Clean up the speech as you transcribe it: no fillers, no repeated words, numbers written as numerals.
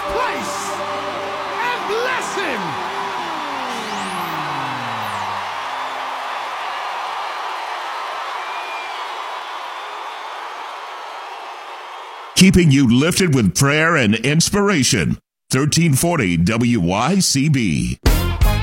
place and bless him. Keeping you lifted with prayer and inspiration. 1340 WYCB.